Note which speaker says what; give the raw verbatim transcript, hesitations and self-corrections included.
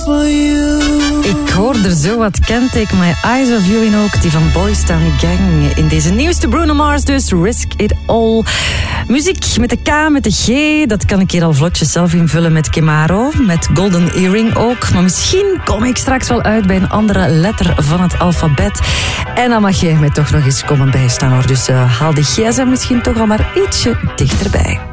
Speaker 1: for you.
Speaker 2: Ik hoor er zo wat Can't Take My Eyes Off You in ook, die van Boys Town Gang. In deze nieuwste Bruno Mars dus, Risk It All. Muziek met de K, met de G, dat kan ik hier al vlotjes zelf invullen met Kemaro, met Golden Earring ook. Maar misschien kom ik straks wel uit bij een andere letter van het alfabet. En dan mag jij mij toch nog eens komen bijstaan hoor. Dus uh, haal de gsm misschien toch al maar ietsje dichterbij.